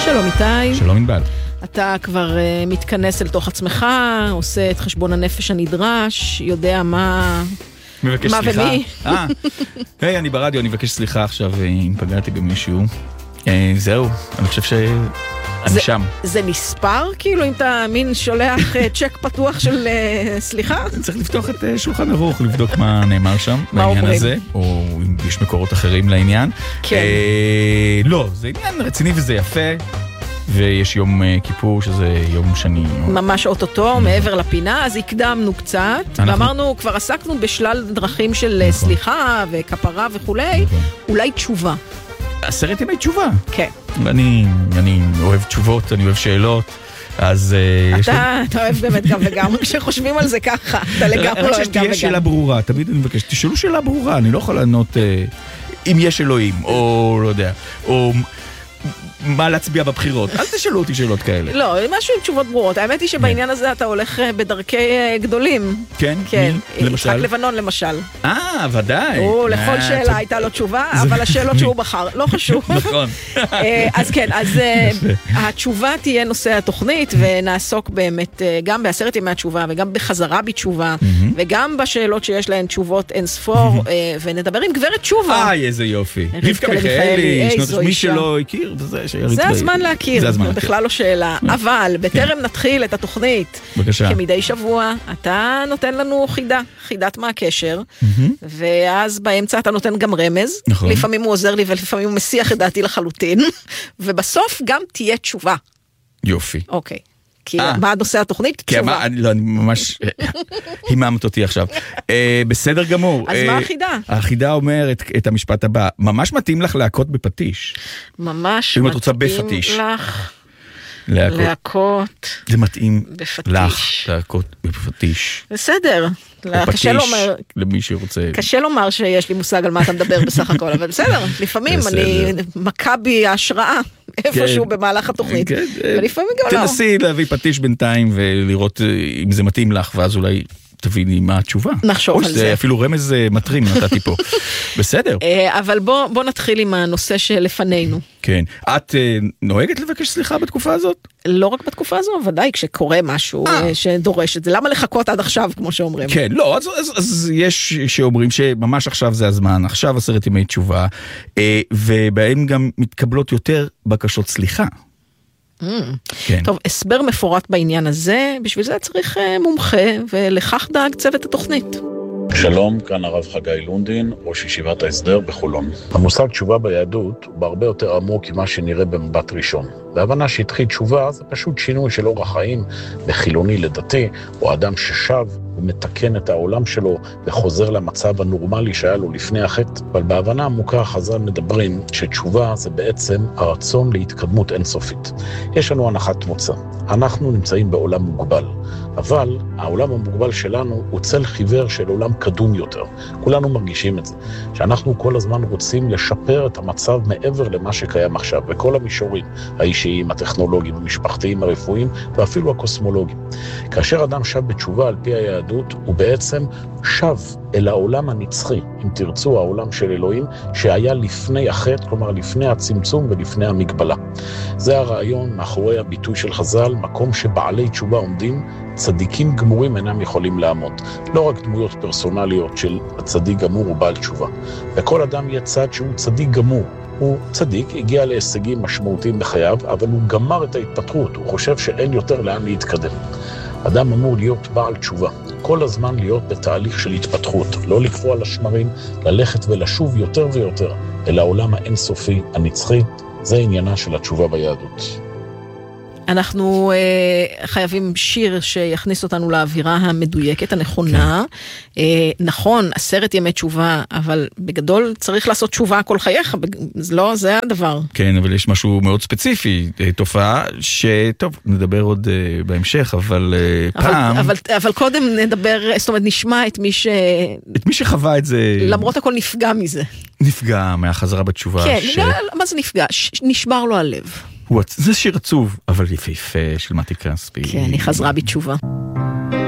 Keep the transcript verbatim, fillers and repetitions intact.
שלום איתי. שלום ענבל. אתה כבר uh, מתכנס אל תוך עצמך, עושה את חשבון הנפש הנדרש, יודע מה... מבקש מה סליחה. ומי. אה, היי, אני ברדיו, אני מבקש סליחה עכשיו אם פגעתי במישהו. אה, זהו, אני חושב שאני זה, שם. זה נספר? כאילו אם אתה מין שולח uh, צ'ק פתוח של uh, סליחה? צריך לפתוח את uh, שולחן ערוך, לבדוק מה נאמר שם, מה בעניין אומרים? הזה, או אם יש מקורות אחרים לעניין. כן. אה, לא, זה עניין רציני וזה יפה. ויש יום כיפור שזה יום שני. ממש אוטוטו, מעבר לפינה, אז הקדמנו קצת, אנחנו... ואמרנו, כבר עסקנו בשלל דרכים של נכון. סליחה וכפרה וכולי, נכון. אולי תשובה. עשרת ימי תשובה. כן. אני, אני אוהב תשובות, אני אוהב שאלות, אז... אתה, אתה אוהב באמת גם וגם, כשחושבים על זה ככה, אתה לגמרי לא אוהב גם וגם. שתהיה שאלה ברורה, תמיד אני מבקש, תשאלו שאלה ברורה, אני לא יכול לענות אם יש אלוהים, או לא יודע, או... מה להצביע בבחירות. אל תשאלו אותי שאלות כאלה. לא, משהו עם תשובות ברורות. האמת היא שבעניין הזה אתה הולך בדרכי גדולים. כן? כן. מי? למשל? יצחק לבנון למשל. אה, ודאי. הוא לכל שאלה הייתה לו תשובה, אבל השאלות שהוא בחר, לא חשוב. נכון. אז כן, אז התשובה תהיה נושא התוכנית, ונעסוק באמת גם בעשרת ימי התשובה, וגם בחזרה בתשובה, וגם בשאלות שיש להן תשובות אין ספור, ונדבר עם גברת תשובה. איי, איזה יופי. רבקה מיכאלי, מי שלא הכיר, זה זה הזמן להכיר, זה בכלל לא שאלה. אבל בטרם נתחיל את התוכנית, כמדי שבוע, אתה נותן לנו חידה, חידת מה הקשר, ואז באמצע אתה נותן גם רמז, לפעמים הוא עוזר לי ולפעמים הוא מסיח את דעתי לחלוטין, ובסוף גם תהיה תשובה. יופי. אוקיי. כי מה הנושא התוכנית? תשובה. לא, אני ממש היממת אותי עכשיו. בסדר גמור. אז מה החידה? החידה אומרת את המשפט הבא, ממש מתאים לך להכות בפטיש. ממש אם את רוצה בפטיש. מתאים לך להכות. להכות זה מתאים בפטיש. לך להכות בפטיש. בסדר. קשה לומר, למי שרוצה. קשה לומר שיש לי מושג על מה אתה מדבר בסך הכל, אבל בסדר, לפעמים אני מכה בי ההשראה איפשהו במהלך התוכנית, ולפעמים גם לא. תנסי להביא פטיש בינתיים ולראות אם זה מתאים לך, ואז אולי תביני מה התשובה. נחשוב על זה. אפילו רמז מטרים נתתי פה. בסדר. אבל בוא נתחיל עם הנושא שלפנינו. כן. את נוהגת לבקש סליחה בתקופה הזאת? לא רק בתקופה הזו, ודאי כשקורה משהו שדורש את זה. למה לחכות עד עכשיו, כמו שאומרים? כן, לא, אז, אז, אז יש שאומרים שממש עכשיו זה הזמן, עכשיו עשרת ימי תשובה, ובהם גם מתקבלות יותר בקשות סליחה. Mm. כן. טוב, הסבר מפורט בעניין הזה, בשביל זה צריך מומחה, ולכך דאג צוות התוכנית. שלום, כאן הרב חגי לונדין, ראש ישיבת ההסדר בחולון. המושג תשובה ביהדות הוא בהרבה יותר עמוק ממה שנראה במבט ראשון. בהבנה שהתחיל תשובה זה פשוט שינוי של אורח חיים מחילוני לדתי, או אדם ששב ומתקן את העולם שלו וחוזר למצב הנורמלי שהיה לו לפני החטא. אבל בהבנה עמוקה חז"ל מדברים שתשובה זה בעצם הרצון להתקדמות אינסופית. יש לנו הנחת מוצא. אנחנו נמצאים בעולם מוגבל. אבל העולם המוגבל שלנו הוא צל חיוור של עולם קדום יותר. כולנו מרגישים את זה. שאנחנו כל הזמן רוצים לשפר את המצב מעבר למה שקיים עכשיו, בכל המישורים, האישיים, הטכנולוגיים, המשפחתיים, הרפואיים, ואפילו הקוסמולוגיים. כאשר אדם שב בתשובה על פי היהדות, הוא בעצם שב אל העולם הנצחי, אם תרצו, העולם של אלוהים, שהיה לפני החטא, כלומר לפני הצמצום ולפני המגבלה. זה הרעיון מאחורי הביטוי של חז"ל, מקום שבעלי תשובה עומדים, צדיקים גמורים אינם יכולים לעמוד. לא רק דמויות פרסונליות של צדיק גמור ובעל תשובה. בכל אדם יהיה צד שהוא צדיק גמור. הוא צדיק, הגיע להישגים משמעותיים בחייו, אבל הוא גמר את ההתפתחות, הוא חושב שאין יותר לאן להתקדם. אדם אמור להיות בעל תשובה, כל הזמן להיות בתהליך של התפתחות, לא לקפוא על השמרים, ללכת ולשוב יותר ויותר אל העולם האינסופי, הנצחי, זה עניינה של התשובה ביהדות. אנחנו אה, חייבים שיר שיכניס אותנו לאווירה המדויקת, הנכונה. כן. אה, נכון, עשרת ימי תשובה, אבל בגדול צריך לעשות תשובה כל חייך, לא, זה הדבר. כן, אבל יש משהו מאוד ספציפי, תופעה שטוב, נדבר עוד אה, בהמשך, אבל, אה, אבל פעם... אבל, אבל קודם נדבר, זאת אומרת, נשמע את מי ש... את מי שחווה את זה... למרות הכל נפגע מזה. נפגע מהחזרה בתשובה. כן, ש... מה זה נפגע? נשבר לו הלב. זה שיר עצוב, אבל יפהפה של מתי כספי. כן, היא חזרה בתשובה.